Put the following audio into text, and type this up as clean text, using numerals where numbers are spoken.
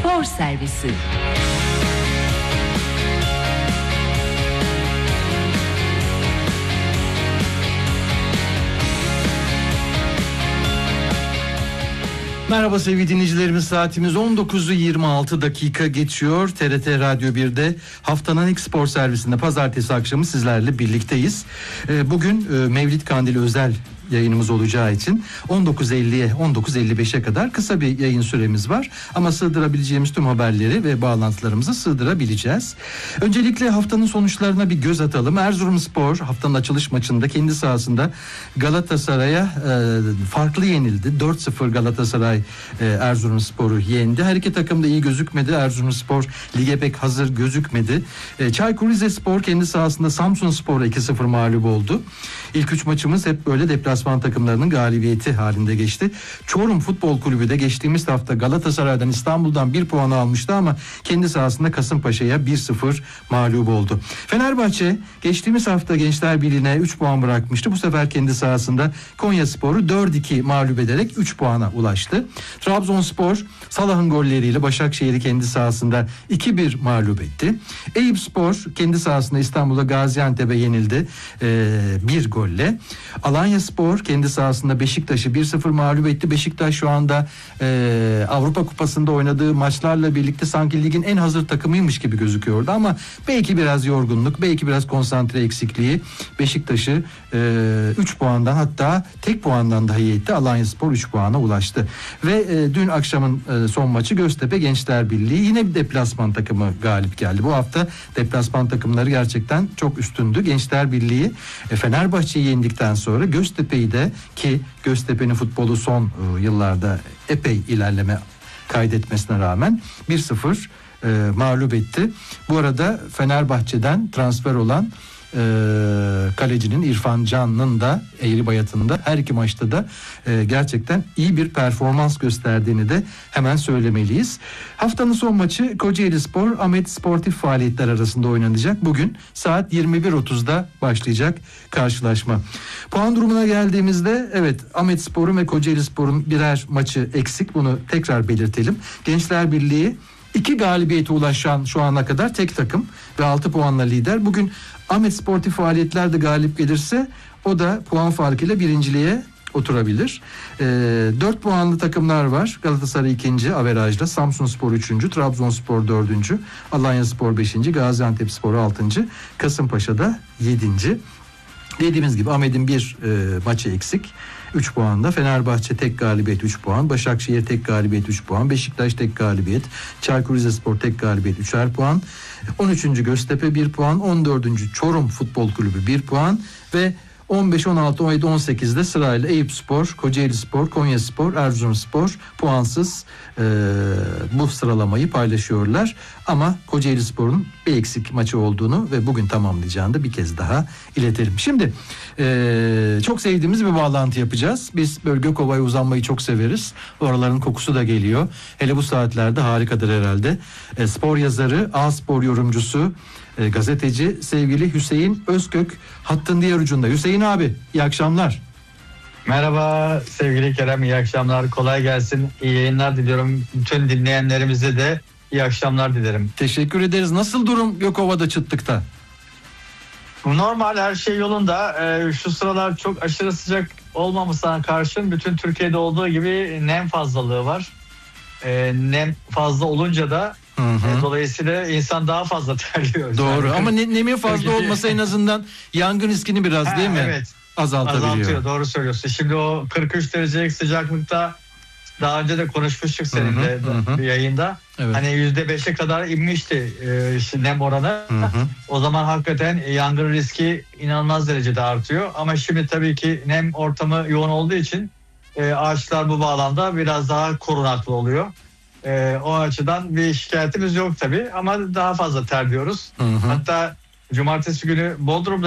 Spor Servisi. Merhaba sevgili dinleyicilerimiz, saatimiz 19'u 26 dakika geçiyor. TRT Radyo 1'de haftanın ilk spor servisinde pazartesi akşamı sizlerle birlikteyiz. Bugün Mevlid Kandili özel yayınımız olacağı için 19.50'ye 19.55'e kadar kısa bir yayın süremiz var. Ama sığdırabileceğimiz tüm haberleri ve bağlantılarımızı sığdırabileceğiz. Öncelikle haftanın sonuçlarına bir göz atalım. Erzurumspor haftanın açılış maçında kendi sahasında Galatasaray'a farklı yenildi. 4-0 Galatasaray Erzurumspor'u yendi. Her iki takım da iyi gözükmedi. Erzurumspor lige pek hazır gözükmedi. Çaykur Rizespor kendi sahasında Samsunspor'a 2-0 mağlup oldu. İlk 3 maçımız hep böyle deplasman takımlarının galibiyeti halinde geçti. Çorum Futbol Kulübü de geçtiğimiz hafta Galatasaray'dan, İstanbul'dan 1 puan almıştı ama kendi sahasında Kasımpaşa'ya 1-0 mağlup oldu. Fenerbahçe geçtiğimiz hafta Gençler Birliği'ne 3 puan bırakmıştı. Bu sefer kendi sahasında Konyaspor'u 4-2 mağlup ederek 3 puana ulaştı. Trabzonspor Salah'ın golleriyle Başakşehir'i kendi sahasında 2-1 mağlup etti. Eyüpspor kendi sahasında İstanbul'da Gaziantep'e yenildi 1 golle. Alanyaspor kendi sahasında Beşiktaş'ı 1-0 mağlup etti. Beşiktaş şu anda Avrupa Kupası'nda oynadığı maçlarla birlikte sanki ligin en hazır takımıymış gibi gözüküyordu ama belki biraz yorgunluk, belki biraz konsantre eksikliği Beşiktaş'ı 3 puandan, hatta tek puandan dahi etti. Alanyaspor 3 puana ulaştı. Ve dün akşamın son maçı Göztepe Gençler Birliği, yine bir deplasman takımı galip geldi. Bu hafta deplasman takımları gerçekten çok üstündü. Gençler Birliği Fenerbahçe'yi yendikten sonra Göztepe'yi de, ki Göztepe'nin futbolu son yıllarda epey ilerleme kaydetmesine rağmen 1-0 mağlup etti. Bu arada Fenerbahçe'den transfer olan kalecinin İrfan Can'ın da Eğri Bayat'ın da her iki maçta da gerçekten iyi bir performans gösterdiğini de hemen söylemeliyiz. Haftanın son maçı Kocaelispor Ahmet Sportif Faaliyetler arasında oynanacak. Bugün saat 21.30'da başlayacak karşılaşma. Puan durumuna geldiğimizde evet, Ahmet Spor'un ve Kocaelispor'un birer maçı eksik. Bunu tekrar belirtelim. Gençler Birliği 2 galibiyete ulaşan şu ana kadar tek takım ve 6 puanla lider. Bugün Ahmet Sportif Faaliyetler de galip gelirse o da puan farkıyla birinciliğe oturabilir. 4 puanlı takımlar var. Galatasaray 2. averajla, Samsunspor 3. Trabzonspor 4. Alanyaspor 5. Gaziantepspor 6. Kasımpaşa da 7. Dediğimiz gibi Ahmet'in bir maçı eksik, 3 puanda. Fenerbahçe tek galibiyet 3 puan. Başakşehir tek galibiyet 3 puan. Beşiktaş tek galibiyet. Çaykur Rizespor tek galibiyet 3'er puan. 13. Göztepe 1 puan. 14. Çorum Futbol Kulübü 1 puan. Ve 15, 16, 17, 18'de sırayla Eyüpspor, Kocaelispor, Konyaspor, Erzurumspor puansız bu sıralamayı paylaşıyorlar. Ama Kocaelispor'un bir eksik maçı olduğunu ve bugün tamamlayacağını da bir kez daha iletelim. Şimdi çok sevdiğimiz bir bağlantı yapacağız. Biz böyle Gökova'ya uzanmayı çok severiz. Oraların kokusu da geliyor. Hele bu saatlerde harikadır herhalde. Spor yazarı, A-Spor yorumcusu, gazeteci sevgili Hüseyin Özkök hattın diğer ucunda. Hüseyin abi, iyi akşamlar. Merhaba sevgili Kerem, iyi akşamlar, kolay gelsin, iyi yayınlar diliyorum. Bütün dinleyenlerimize de iyi akşamlar dilerim. Teşekkür ederiz. Nasıl durum Gökova'da, Çıtlık'ta? Normal, her şey yolunda. Şu sıralar çok aşırı sıcak olmamasına karşın bütün Türkiye'de olduğu gibi nem fazlalığı var. Nem fazla olunca da dolayısıyla insan daha fazla terliyor. Doğru ama nemin fazla olmasa en azından yangın riskini biraz değil mi? Evet. Azaltabiliyor. Azaltıyor, doğru söylüyorsun. Şimdi o 43 derecelik sıcaklıkta daha önce de konuşmuştuk seninle yayında. Evet. Hani %5'e kadar inmişti nem oranı. O zaman hakikaten yangın riski inanılmaz derecede artıyor. Ama şimdi tabii ki nem ortamı yoğun olduğu için ağaçlar bu bağlamda biraz daha korunaklı oluyor. O açıdan bir şikayetimiz yok tabii ama daha fazla terliyoruz. Hatta cumartesi günü Bodrum'da